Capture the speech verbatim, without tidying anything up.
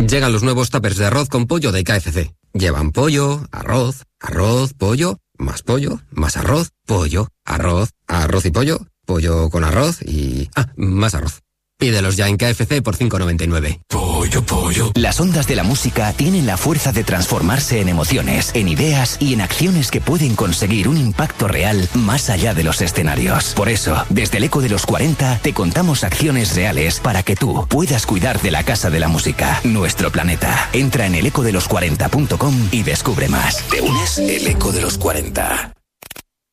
Llegan los nuevos tuppers de arroz con pollo de K F C. Llevan pollo, arroz, arroz, pollo, más pollo, más arroz, pollo, arroz, arroz y pollo, pollo con arroz y... ah, más arroz. Pídelos ya en K F C por cinco noventa y nueve. Pollo, pollo. Las ondas de la música tienen la fuerza de transformarse en emociones, en ideas y en acciones que pueden conseguir un impacto real más allá de los escenarios. Por eso, desde el Eco de los cuarenta, te contamos acciones reales para que tú puedas cuidar de la Casa de la Música, nuestro planeta. Entra en el eco de los cuarenta punto com y descubre más. ¿Te unes? El Eco de los cuarenta.